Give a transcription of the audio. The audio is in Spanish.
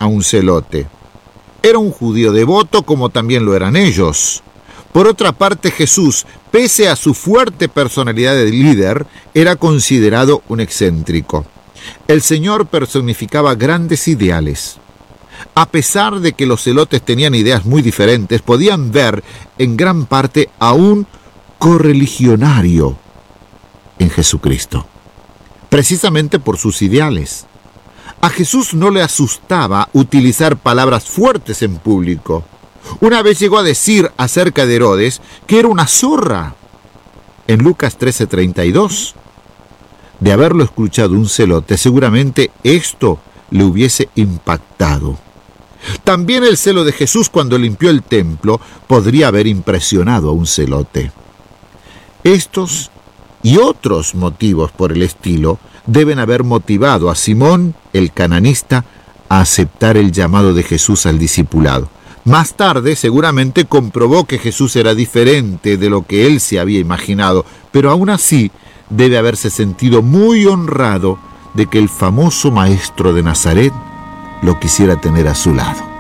a un celote. Era un judío devoto como también lo eran ellos. Por otra parte, Jesús, pese a su fuerte personalidad de líder, era considerado un excéntrico. El Señor personificaba grandes ideales. A pesar de que los celotes tenían ideas muy diferentes, podían ver en gran parte a un correligionario en Jesucristo, precisamente por sus ideales. A Jesús no le asustaba utilizar palabras fuertes en público. Una vez llegó a decir acerca de Herodes que era una zorra. En Lucas 13:32, de haberlo escuchado un celote, seguramente esto le hubiese impactado. También el celo de Jesús cuando limpió el templo podría haber impresionado a un celote. Estos y otros motivos por el estilo deben haber motivado a Simón, el cananista, a aceptar el llamado de Jesús al discipulado. Más tarde, seguramente comprobó que Jesús era diferente de lo que él se había imaginado, pero aún así debe haberse sentido muy honrado de que el famoso maestro de Nazaret lo quisiera tener a su lado.